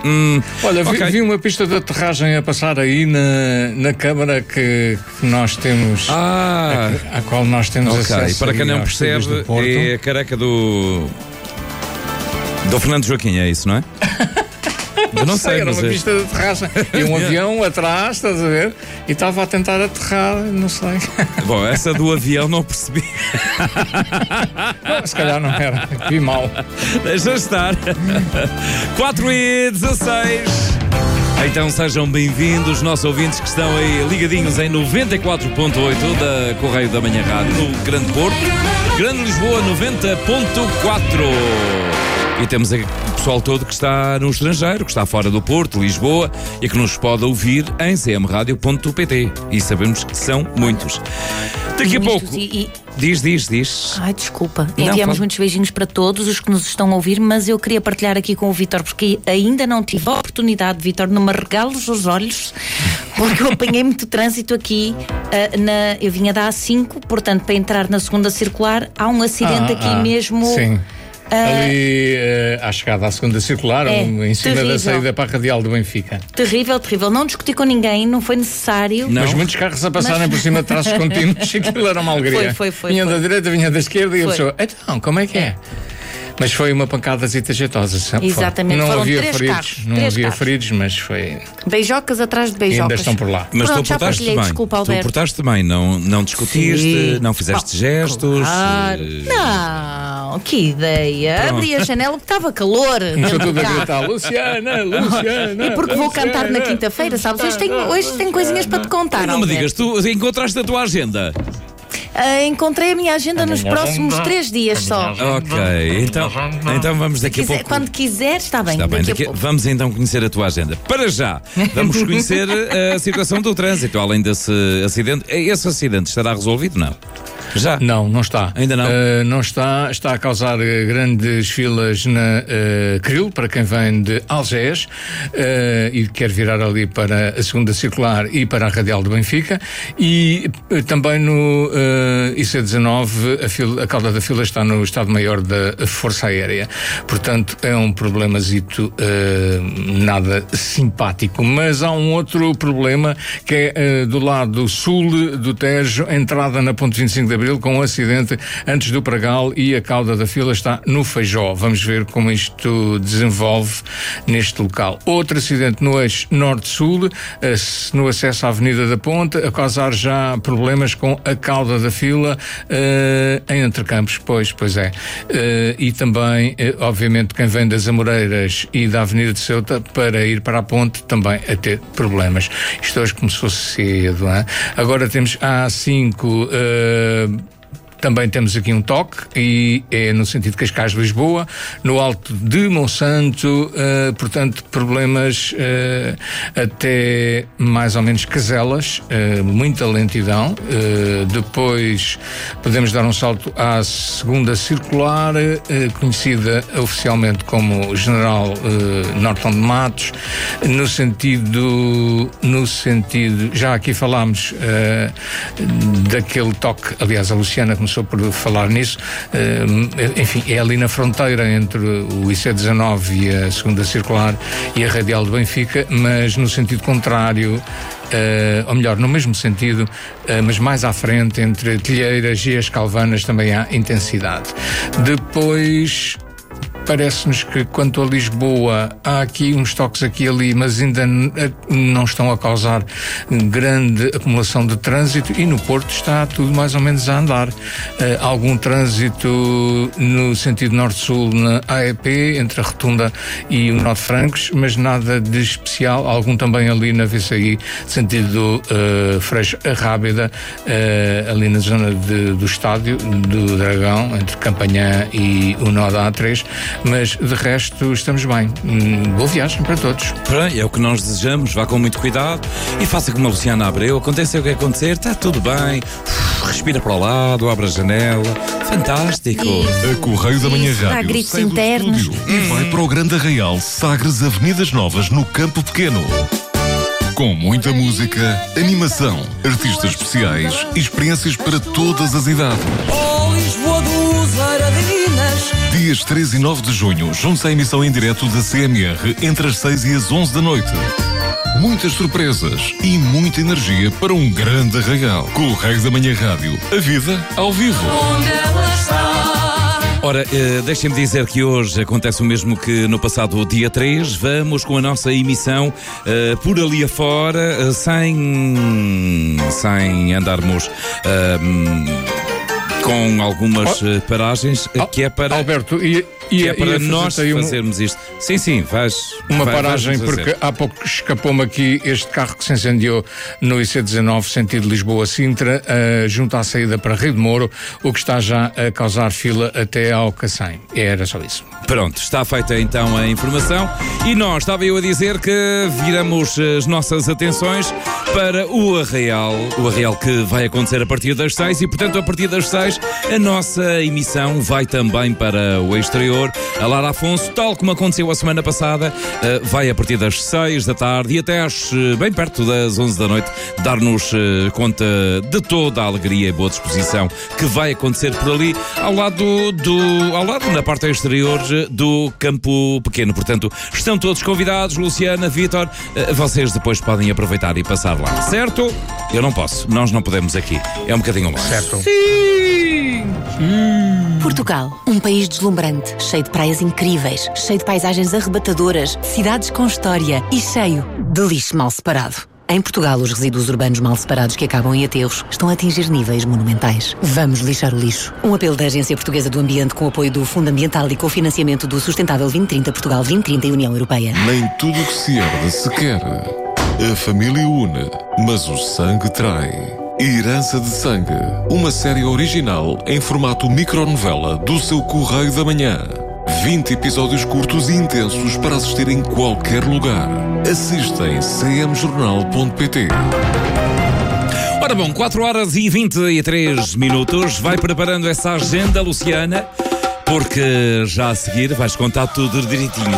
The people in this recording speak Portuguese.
Olha, Ok. vi uma pista de aterragem a passar aí na câmara que nós temos, Ah, à qual nós temos ok. acesso. Para quem aí não aos estúdios percebe, do Porto. é a careca do Fernando Joaquim, é isso, não é? Eu não sei, era mas uma é. pista de aterragem. E um avião atrás, estás a ver? E estava a tentar aterrar, não sei. Bom, essa do avião não percebi. Se calhar não era. Vi mal. Deixa estar. 4h16. Então sejam bem-vindos, nossos ouvintes que estão aí ligadinhos em 94.8 da Correio da Manhã Rádio, no Grande Porto, Grande Lisboa 90.4. E temos aqui o pessoal todo que está no estrangeiro, que está fora do Porto, Lisboa, e que nos pode ouvir em cmradio.pt. E sabemos que são muitos. Daqui a pouco. Diz. Ai, desculpa. Não, Enviamos fala. muitos beijinhos para todos os que nos estão a ouvir, mas eu queria partilhar aqui com o Vítor, porque ainda não tive a oportunidade, Vítor, não me regalos os olhos, porque eu apanhei muito trânsito aqui. Eu vinha da A5, portanto, para entrar na segunda circular, há um acidente aqui mesmo. Sim. Ali à chegada à segunda circular, em cima terrível. da saída para a Radial do Benfica. Terrível. Não discuti com ninguém, não foi necessário. Não. Mas muitos carros a passarem por cima de traços contínuos, aquilo era uma alegria. Foi. Vinha da direita, vinha da esquerda e a Foi. pessoa, então, como é que é? Mas foi uma pancadazita jeitosa. Sempre foi. Exatamente, Não foram havia três feridos, carros, não três havia carros. feridos, mas foi. Beijocas atrás de E beijocas. ainda estão por lá. Mas Pronto, tu já portaste partilhei, bem. desculpa, Tu Alberto. portaste bem, não discutiste, Sim. não fizeste gestos. Claro. Não, que ideia. Pronto. Abri a janela porque estava calor. Começou dentro do tudo a carro. gritar: Luciana! E porque vou cantar na quinta-feira, sabes? Hoje tenho coisinhas para te contar. Não me Alberto. digas, tu encontraste a tua agenda. Encontrei a minha agenda nos próximos 3 dias só. Ok, então vamos daqui a pouco. Quando quiser, está bem. Está bem, daqui a pouco. vamos então conhecer a tua agenda. Para já, vamos conhecer a situação do trânsito, além desse acidente. Esse acidente estará resolvido? Não. Já? Não está. Ainda não? Não está. Está a causar grandes filas na Cril, para quem vem de Algés e quer virar ali para a segunda circular e para a Radial do Benfica. E também no IC19 a cauda da fila está no Estado-Maior da Força Aérea. Portanto, é um problemazito nada simpático. Mas há um outro problema que é do lado sul do Tejo, entrada na ponte 25 de Abril, com um acidente antes do Pragal, e a cauda da fila está no Feijó. Vamos ver como isto desenvolve neste local. Outro acidente no eixo norte-sul, no acesso à Avenida da Ponte, a causar já problemas com a cauda da fila em Entrecampos. Pois é. E também, obviamente, quem vem das Amoreiras e da Avenida de Ceuta para ir para a Ponte também a ter problemas. Isto hoje começou cedo, hein? Agora temos a A5. Também temos aqui um toque, e é no sentido de Cascais-Lisboa, no Alto de Monsanto, portanto, problemas até mais ou menos Caselas, muita lentidão. Depois podemos dar um salto à segunda circular, conhecida oficialmente como General Norton de Matos, no sentido, já aqui falámos daquele toque, aliás, a Luciana começou por falar nisso, enfim, é ali na fronteira entre o IC19 e a segunda circular e a Radial do Benfica, mas no sentido contrário, ou melhor, no mesmo sentido, mas mais à frente, entre Telheiras e as Calvanas, também há intensidade. Depois, parece-nos que quanto a Lisboa há aqui uns toques aqui e ali, mas ainda não estão a causar grande acumulação de trânsito, e no Porto está tudo mais ou menos a andar. Algum trânsito no sentido norte-sul na AEP, entre a Rotunda e o Norte Francos, mas nada de especial. Algum também ali na VCI, sentido Freixo Rábida, ali na zona do estádio do Dragão, entre Campanhã e o nó da A3. Mas de resto estamos bem. Boa viagem para todos. É o que nós desejamos, vá com muito cuidado e faça como a Luciana Abreu. Aconteça o que acontecer, está tudo bem. Respira para o lado, abre a janela. Fantástico. A Correio da Manhã Há Rádio gritos sai do internos. estúdio e vai para o Grande Arraial Sagres Avenidas Novas, no Campo Pequeno. Com muita música, animação, artistas especiais e experiências para todas as idades. Oh, Lisboa dos Aradinas. Dia Dias 3 e 9 de junho, junte-se à emissão em direto da CMR entre as 6 e as 11 da noite. Muitas surpresas e muita energia para um grande arraial. Correio da Manhã Rádio. A vida ao vivo. Ora, deixem-me dizer que hoje acontece o mesmo que no passado dia 3. Vamos com a nossa emissão por ali afora, sem andarmos com algumas paragens, que é para... Alberto, é para nós fazermos isto. Sim, faz uma paragem, porque há pouco escapou-me aqui este carro que se incendiou no IC19, sentido Lisboa-Sintra, junto à saída para Rio de Moro, o que está já a causar fila até ao Cacém. Era só isso. Pronto, está feita então a informação. E nós, estava eu a dizer que viramos as nossas atenções para o arraial que vai acontecer a partir das 6 e, portanto, a partir das 6 a nossa emissão vai também para o exterior. A Lara Afonso, tal como aconteceu a semana passada, vai a partir das 6 da tarde e até às bem perto das 11 da noite dar-nos conta de toda a alegria e boa disposição que vai acontecer por ali, ao lado na parte exterior do Campo Pequeno. Portanto, estão todos convidados. Luciana, Vítor, vocês depois podem aproveitar e passar lá, certo? Eu não posso, nós não podemos aqui, é um bocadinho longe. Certo. Sim! Portugal, um país deslumbrante, cheio de praias incríveis, cheio de paisagens arrebatadoras, cidades com história e cheio de lixo mal separado. Em Portugal, os resíduos urbanos mal separados que acabam em aterros estão a atingir níveis monumentais. Vamos lixar o lixo. Um apelo da Agência Portuguesa do Ambiente com o apoio do Fundo Ambiental e com o financiamento do Sustentável 2030 Portugal 2030 e União Europeia. Nem tudo que se herde se quer. A família une, mas o sangue trai. Herança de Sangue, uma série original em formato micronovela do seu Correio da Manhã. 20 episódios curtos e intensos para assistir em qualquer lugar. Assista em cmjornal.pt. Ora bom, 4 horas e 23 minutos. Vai preparando essa agenda, Luciana, porque já a seguir vais contar tudo direitinho.